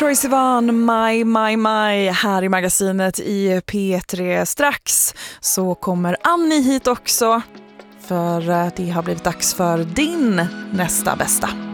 Troye Sivan, My här i magasinet i P3. Strax så kommer Annie hit också, för det har blivit dags för din nästa bästa.